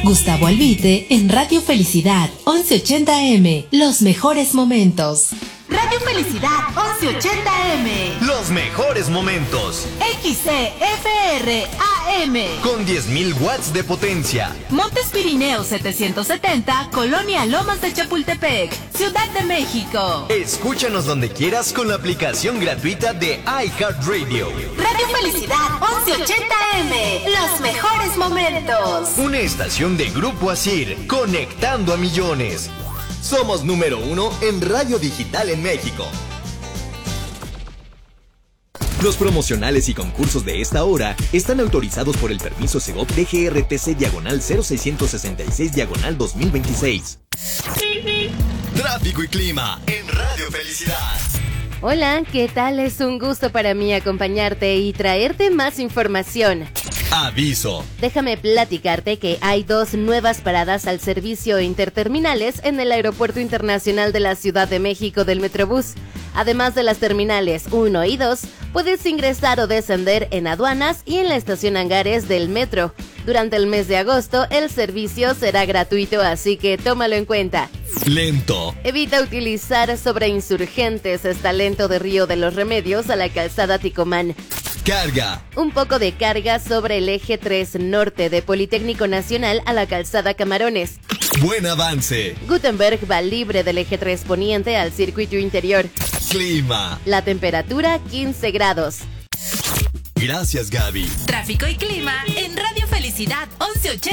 Gustavo Albite en Radio Felicidad 1180M. Los mejores momentos. Radio Felicidad 1180M. Los mejores momentos. XCFR AM. Con 10.000 watts de potencia. Montes Pirineos 770, Colonia Lomas de Chapultepec, Ciudad de México. Escúchanos donde quieras con la aplicación gratuita de iHeartRadio. Radio Felicidad 1180M. Los mejores momentos. Una estación de Grupo Asir, conectando a millones. Somos número 1 en radio digital en México. Los promocionales y concursos de esta hora están autorizados por el permiso Segov DGRTC/0666/2026. Tráfico y clima en Radio Felicidad. Hola, ¿qué tal? Es un gusto para mí acompañarte y traerte más información. Aviso. Déjame platicarte que hay 2 nuevas paradas al servicio interterminales en el Aeropuerto Internacional de la Ciudad de México del Metrobús. Además de las terminales 1 y 2, puedes ingresar o descender en aduanas y en la estación Hangares del metro. Durante el mes de agosto, el servicio será gratuito, así que tómalo en cuenta. Lento. Evita utilizar sobre Insurgentes hasta Lento de Río de los Remedios a la calzada Ticomán. Carga. Un poco de carga sobre el eje 3 norte de Politécnico Nacional a la calzada Camarones. Buen avance. Gutenberg va libre del eje 3 poniente al circuito interior. Clima. La temperatura 15 grados. Gracias, Gaby. Tráfico y clima en Radio Felicidad 1180.